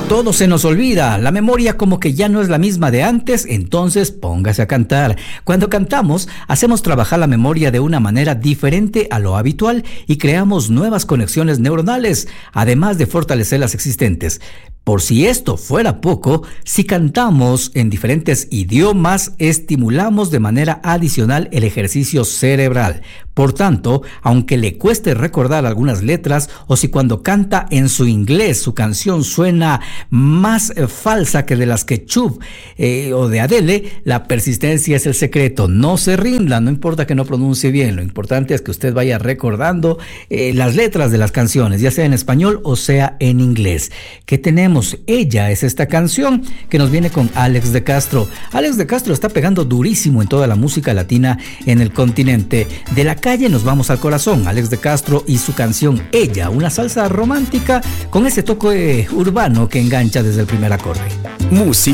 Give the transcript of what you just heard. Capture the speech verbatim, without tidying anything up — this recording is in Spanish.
Todo se nos olvida, la memoria como que ya no es la misma de antes, entonces póngase a cantar. Cuando cantamos, hacemos trabajar la memoria de una manera diferente a lo habitual y creamos nuevas conexiones neuronales, además de fortalecer las existentes. Por si esto fuera poco, si cantamos en diferentes idiomas, estimulamos de manera adicional el ejercicio cerebral. Por tanto, aunque le cueste recordar algunas letras o si cuando canta en su inglés su canción suena más eh, falsa que de las que Chubb eh, o de Adele, la persistencia es el secreto. No se rinda, no importa que no pronuncie bien, lo importante es que usted vaya recordando eh, las letras de las canciones, ya sea en español o sea en inglés. ¿Qué tenemos? Ella es esta canción que nos viene con Alex de Castro. Alex de Castro está pegando durísimo en toda la música latina en el continente. De la calle nos vamos al corazón. Alex de Castro y su canción Ella, una salsa romántica con ese toque urbano que engancha desde el primer acorde. Música